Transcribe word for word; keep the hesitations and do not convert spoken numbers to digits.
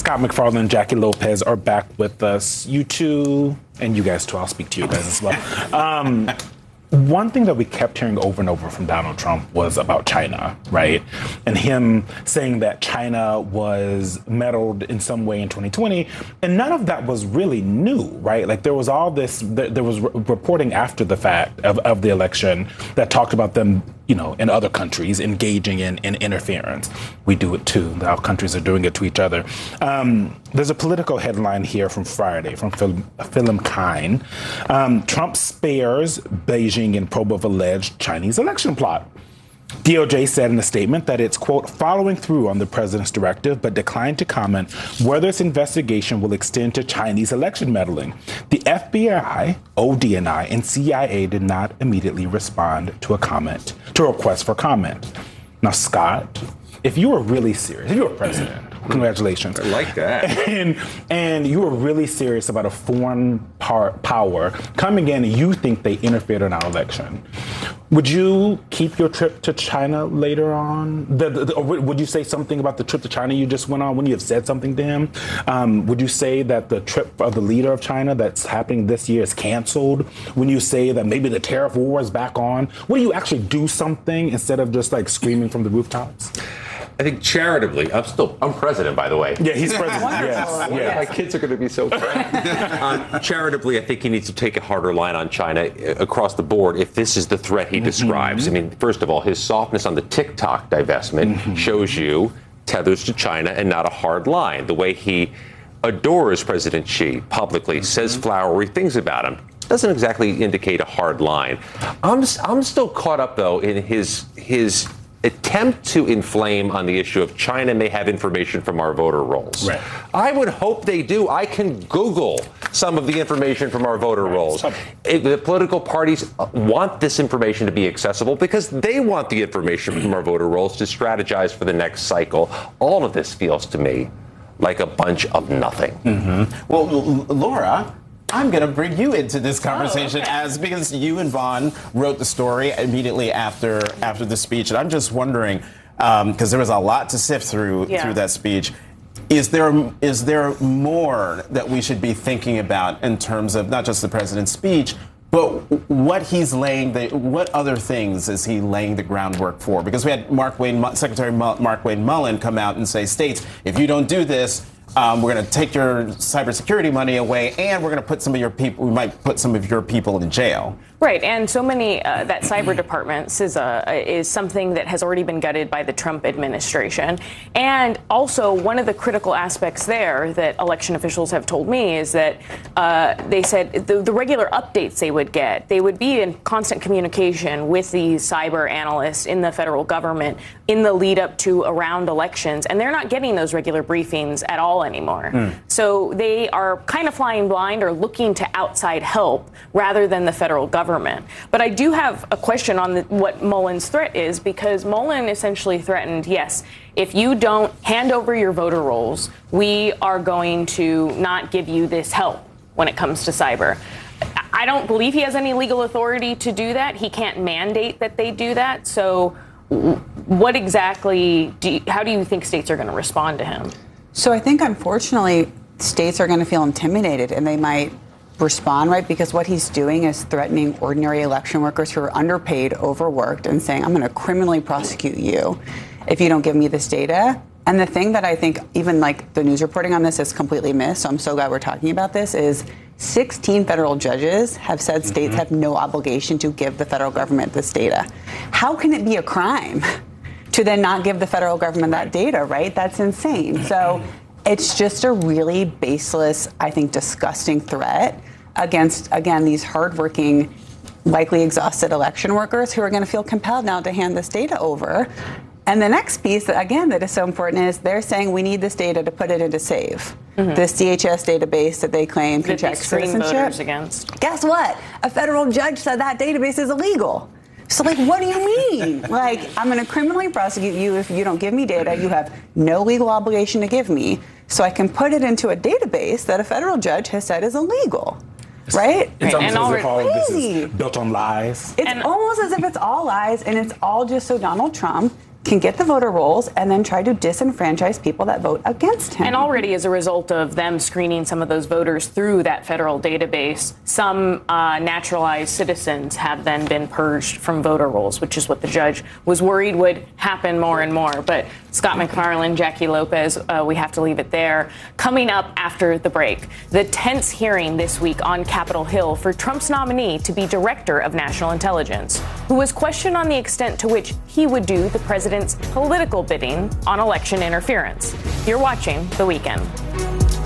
Scott MacFarlane, Jackie Lopez are back with us. You two, and you guys too. I'll speak to you guys as well. Um, One thing that we kept hearing over and over from Donald Trump was about China, right? And him saying that China was meddled in some way in twenty twenty. And none of that was really new, right? Like there was all this, there, there was re- reporting after the fact of, of the election that talked about them, you know, in other countries engaging in, in interference. We do it too. Our countries are doing it to each other. Um, there's a political headline here from Friday from Phil, Philip Kine. Um, Trump spares Beijing in probe of alleged Chinese election plot. D O J said in a statement that it's, quote, following through on the president's directive, but declined to comment whether its investigation will extend to Chinese election meddling. The F B I, O D N I, and C I A did not immediately respond to a comment, to a request for comment. Now, Scott, if you were really serious, if you were president, congratulations. I like that. And and you were really serious about a foreign par- power coming in and you think they interfered in our election. Would you keep your trip to China later on? The, the, the, or would you say something about the trip to China you just went on when you have said something to him? Um, would you say that the trip of the leader of China that's happening this year is canceled? When you say that maybe the tariff war is back on? Would you actually do something instead of just like screaming from the rooftops? I think charitably, I'm still, I'm president, by the way. Yeah, he's president. yes, yes. My kids are going to be so proud. um, charitably, I think he needs to take a harder line on China across the board if this is the threat he mm-hmm. describes. I mean, first of all, his softness on the TikTok divestment mm-hmm. shows you tethers to China and not a hard line. The way he adores President Xi publicly, mm-hmm. says flowery things about him, doesn't exactly indicate a hard line. I'm, I'm still caught up, though, in his his... attempt to inflame on the issue of China may have information from our voter rolls. Right. I would hope they do. I can Google some of the information from our voter right. rolls. It, the political parties want this information to be accessible because they want the information from our voter rolls to strategize for the next cycle. All of this feels to me like a bunch of nothing. Mm-hmm. Well, L- Laura, I'm going to bring you into this conversation oh, okay. as because you and Vaughn wrote the story immediately after after the speech, and I'm just wondering because um, there was a lot to sift through yeah. through that speech. Is there is there more that we should be thinking about in terms of not just the president's speech, but what he's laying the what other things is he laying the groundwork for? Because we had Mark Wayne, Secretary Mark Wayne Mullen come out and say, states, if you don't do this, Um, we're going to take your cybersecurity money away, and we're going to put some of your people. We might put some of your people in jail. Right, and so many uh, that cyber department is a, is something that has already been gutted by the Trump administration, and also one of the critical aspects there that election officials have told me is that uh, they said the, the regular updates they would get, they would be in constant communication with these cyber analysts in the federal government in the lead up to around elections, and they're not getting those regular briefings at all anymore. Mm. So they are kind of flying blind or looking to outside help rather than the federal government. Government. But I do have a question on the, what Mullen's threat is, because Mullen essentially threatened, yes, if you don't hand over your voter rolls, we are going to not give you this help when it comes to cyber. I don't believe he has any legal authority to do that. He can't mandate that they do that. So what exactly, do you, how do you think states are going to respond to him? So I think, unfortunately, states are going to feel intimidated, and they might respond, right? Because what he's doing is threatening ordinary election workers who are underpaid, overworked, and saying, I'm going to criminally prosecute you if you don't give me this data. And the thing that I think even like the news reporting on this is completely missed, so I'm so glad we're talking about this, is sixteen federal judges have said states mm-hmm. have no obligation to give the federal government this data. How can it be a crime to then not give the federal government that data, right? That's insane. So it's just a really baseless, I think, disgusting threat against, again, these hardworking, likely exhausted election workers who are going to feel compelled now to hand this data over. And the next piece, again, that is so important is they're saying we need this data to put it into SAVE, mm-hmm. this D H S database that they claim can check citizenship. Against. Guess what? A federal judge said that database is illegal. So, like, what do you mean? Like, I'm going to criminally prosecute you if you don't give me data you have no legal obligation to give me, so I can put it into a database that a federal judge has said is illegal. Right? It's right. almost as if all of this is built on lies. It's and almost as if it's all lies, and it's all just so Donald Trump can get the voter rolls and then try to disenfranchise people that vote against him. And already as a result of them screening some of those voters through that federal database, some uh, naturalized citizens have then been purged from voter rolls, which is what the judge was worried would happen more and more. But Scott MacFarlane, Jackie Lopez, uh, we have to leave it there. Coming up after the break, the tense hearing this week on Capitol Hill for Trump's nominee to be Director of National Intelligence, who was questioned on the extent to which he would do the president's political bidding on election interference. You're watching The Weekend.